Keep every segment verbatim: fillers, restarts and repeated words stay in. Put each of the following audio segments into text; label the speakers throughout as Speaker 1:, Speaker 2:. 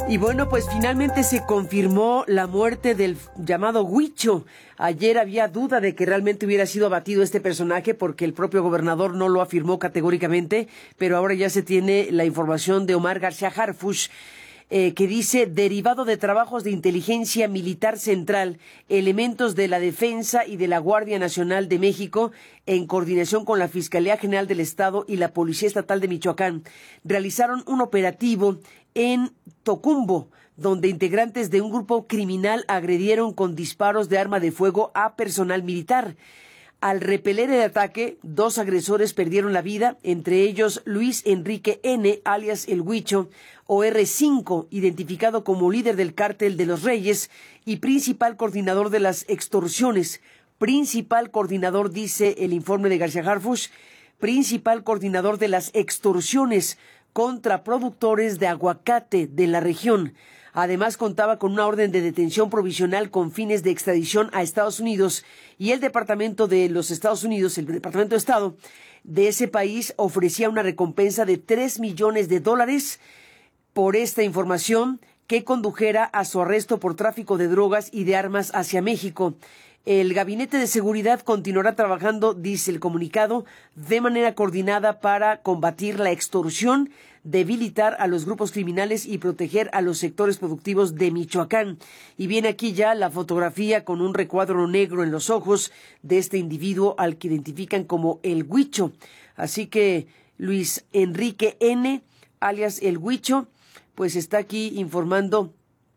Speaker 1: Y bueno, pues finalmente se confirmó la muerte del llamado Huicho. Ayer había duda de que realmente hubiera sido abatido este personaje porque el propio gobernador no lo afirmó categóricamente, pero ahora ya se tiene la información de Omar García Harfuch, eh, que dice: derivado de trabajos de inteligencia militar central, elementos de la Defensa y de la Guardia Nacional de México, en coordinación con la Fiscalía General del Estado y la Policía Estatal de Michoacán, realizaron un operativo en Tocumbo, donde integrantes de un grupo criminal agredieron con disparos de arma de fuego a personal militar. Al repeler el ataque, dos agresores perdieron la vida, entre ellos Luis Enrique N., alias El Huicho, o R cinco, identificado como líder del Cártel de los Reyes y principal coordinador de las extorsiones. Principal coordinador, dice el informe de García Harfuch, principal coordinador de las extorsiones contra productores de aguacate de la región. Además, contaba con una orden de detención provisional con fines de extradición a Estados Unidos, y el Departamento de los Estados Unidos, el Departamento de Estado de ese país, ofrecía una recompensa de tres millones de dólares por esta información que condujera a su arresto por tráfico de drogas y de armas hacia México. El Gabinete de Seguridad continuará trabajando, dice el comunicado, de manera coordinada para combatir la extorsión, debilitar a los grupos criminales y proteger a los sectores productivos de Michoacán. Y viene aquí ya la fotografía con un recuadro negro en los ojos de este individuo al que identifican como El Huicho. Así que Luis Enrique N., alias El Huicho, pues está aquí informando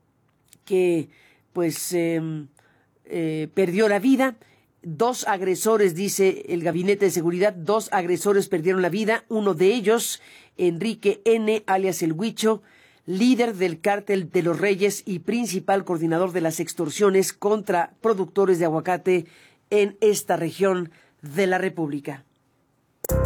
Speaker 1: que pues eh, eh, perdió la vida. Dos agresores, dice el Gabinete de Seguridad, dos agresores perdieron la vida. Uno de ellos, Enrique N., alias El Huicho, líder del Cártel de los Reyes y principal coordinador de las extorsiones contra productores de aguacate en esta región de la República.